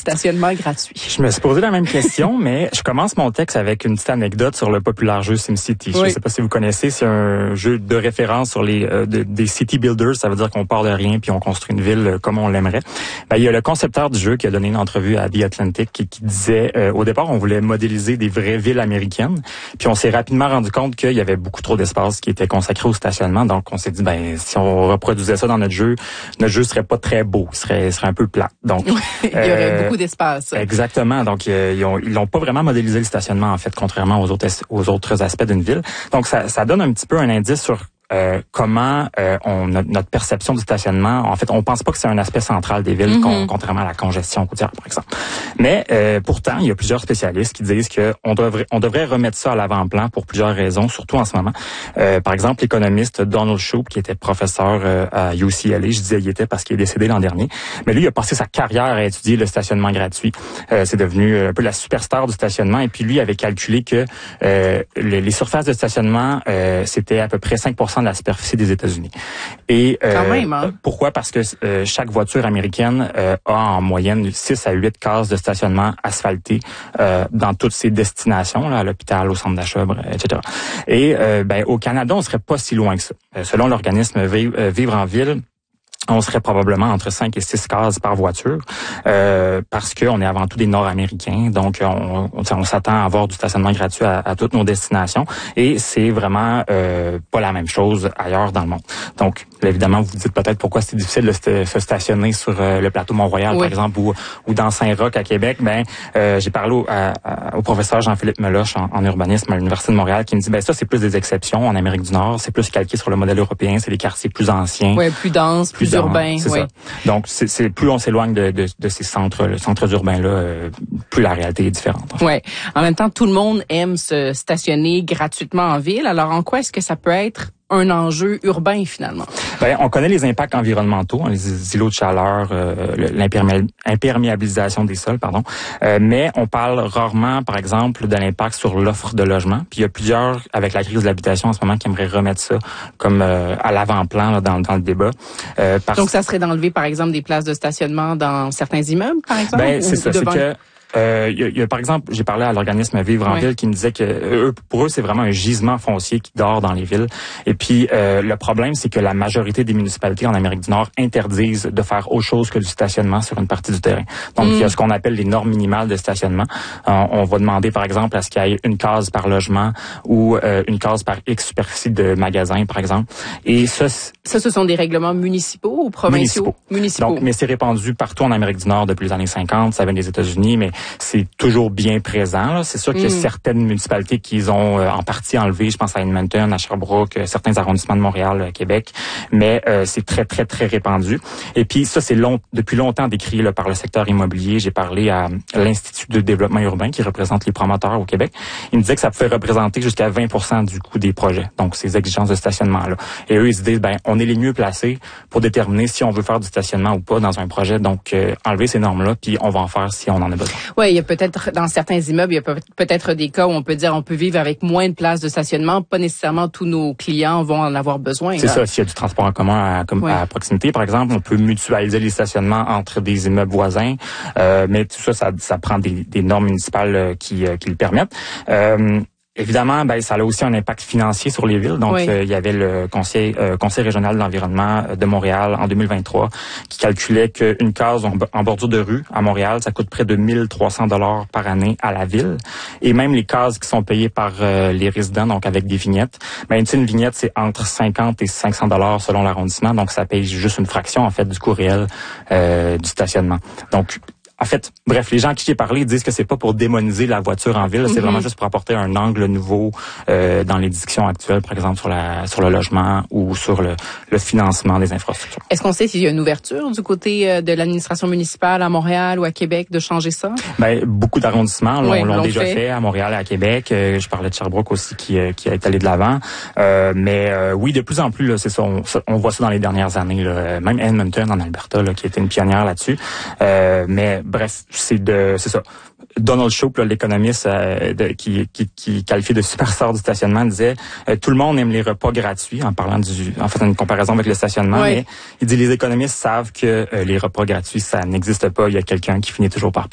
stationnement gratuit? Je me suis posé la même question, mais je commence mon texte avec une petite anecdote sur le populaire jeu SimCity. Je ne sais pas si vous connaissez, c'est un jeu de référence sur des city builders. Ça veut dire qu'on part de rien puis on construit une ville comme on l'aimerait. Ben, il y a le concepteur du jeu qui a donné une entrevue à The Atlantic qui disait, au départ, on voulait modéliser des vraies villes américaines. Puis on s'est rapidement rendu compte qu'il y avait beaucoup trop d'espace qui était consacré au stationnement. Donc on s'est dit, ben si on reproduisait ça dans notre jeu serait pas très beau, il serait un peu plat. Donc il y aurait beaucoup d'espace. Exactement. Donc ils l'ont pas vraiment modélisé le stationnement en fait, contrairement aux autres aspects d'une ville. Donc ça donne un petit peu un indice sur comment notre perception du stationnement, en fait, on pense pas que c'est un aspect central des villes, contrairement à la congestion routière, par exemple. Mais pourtant, il y a plusieurs spécialistes qui disent que on devrait remettre ça à l'avant-plan pour plusieurs raisons, surtout en ce moment. Par exemple, l'économiste Donald Shoup, qui était professeur à UCLA, je disais il était parce qu'il est décédé l'an dernier, mais lui, il a passé sa carrière à étudier le stationnement gratuit. C'est devenu un peu la superstar du stationnement, et puis lui avait calculé que les surfaces de stationnement, c'était à peu près 5% de la superficie des États-Unis. Et quand même, hein? Pourquoi? Parce que chaque voiture américaine a en moyenne 6 à 8 cases de stationnement asphaltées dans toutes ses destinations, là, à l'hôpital, au centre d'achat, etc. Et au Canada, on serait pas si loin que ça. Selon l'organisme Vivre en ville, on serait probablement entre 5 et 6 cases par voiture, parce qu'on est avant tout des Nord-Américains, donc on s'attend à avoir du stationnement gratuit à toutes nos destinations, et c'est vraiment pas la même chose ailleurs dans le monde. Donc, évidemment, vous vous dites peut-être pourquoi c'est difficile de se stationner sur le plateau Mont-Royal, par exemple, ou dans Saint-Roch à Québec. J'ai parlé au professeur Jean-Philippe Meloche en urbanisme à l'Université de Montréal, qui me dit, ça, c'est plus des exceptions en Amérique du Nord, c'est plus calqué sur le modèle européen, c'est des quartiers plus anciens. Oui, plus denses, plus urbain, c'est ça. Donc, c'est plus on s'éloigne de ces centres urbains-là, plus la réalité est différente. Oui. En même temps, tout le monde aime se stationner gratuitement en ville. Alors, en quoi est-ce que ça peut être un enjeu urbain, finalement? On connaît les impacts environnementaux, les îlots de chaleur, l'imperméabilisation des sols, mais on parle rarement, par exemple, de l'impact sur l'offre de logement. Puis il y a plusieurs, avec la crise de l'habitation en ce moment, qui aimeraient remettre ça comme à l'avant-plan là, dans le débat. Donc, ça serait d'enlever, par exemple, des places de stationnement dans certains immeubles, par exemple? C'est ça, c'est que... Il y a, par exemple, j'ai parlé à l'organisme Vivre en ville qui me disait que pour eux, c'est vraiment un gisement foncier qui dort dans les villes. Et puis, le problème, c'est que la majorité des municipalités en Amérique du Nord interdisent de faire autre chose que du stationnement sur une partie du terrain. Donc, il y a ce qu'on appelle les normes minimales de stationnement. On va demander, par exemple, à ce qu'il y ait une case par logement ou une case par X superficie de magasin, par exemple. Et ça, ce sont des règlements municipaux ou provinciaux? Municipaux. Donc, mais c'est répandu partout en Amérique du Nord depuis les années 50. Ça vient des États-Unis, mais c'est toujours bien présent, là. C'est sûr qu'il y a certaines municipalités qui ont en partie enlevé, je pense à Edmonton, à Sherbrooke, certains arrondissements de Montréal, Québec, mais c'est très, très, très répandu. Et puis ça, c'est depuis longtemps décrit là, par le secteur immobilier. J'ai parlé à l'Institut de développement urbain qui représente les promoteurs au Québec. Il me disait que ça pouvait représenter jusqu'à 20% du coût des projets, donc ces exigences de stationnement-là. Et eux, ils se disent, on est les mieux placés pour déterminer si on veut faire du stationnement ou pas dans un projet. Donc, enlever ces normes-là, puis on va en faire si on en a besoin. Oui, il y a peut-être, dans certains immeubles, il y a peut-être des cas où on peut dire on peut vivre avec moins de places de stationnement. Pas nécessairement tous nos clients vont en avoir besoin. C'est ça. S'il y a du transport en commun à proximité, par exemple, on peut mutualiser les stationnements entre des immeubles voisins. Mais tout ça prend des normes municipales qui le permettent. Évidemment, ça a aussi un impact financier sur les villes. Donc, il y avait le conseil régional de l'environnement de Montréal en 2023 qui calculait qu'une case en bordure de rue à Montréal, ça coûte près de 1300 $ par année à la ville. Et même les cases qui sont payées par les résidents, donc avec des vignettes, une vignette, c'est entre 50 et 500 $ selon l'arrondissement. Donc, ça paye juste une fraction, en fait, du coût réel du stationnement. Donc, en fait, bref, les gens à qui j'ai parlé disent que c'est pas pour démoniser la voiture en ville, c'est vraiment juste pour apporter un angle nouveau dans les discussions actuelles, par exemple sur le logement ou sur le financement des infrastructures. Est-ce qu'on sait s'il y a une ouverture du côté de l'administration municipale à Montréal ou à Québec de changer ça? Beaucoup d'arrondissements l'ont déjà fait à Montréal et à Québec. Je parlais de Sherbrooke aussi qui a été allé de l'avant. Oui, de plus en plus, là, c'est ça, on voit ça dans les dernières années. Là, même Edmonton en Alberta, là, qui était une pionnière là-dessus. Bref, c'est ça. Donald Shoup, l'économiste qui qualifie de superstar du stationnement, disait tout le monde aime les repas gratuits en faisant une comparaison avec le stationnement. Mais il dit les économistes savent que les repas gratuits, ça n'existe pas. Il y a quelqu'un qui finit toujours par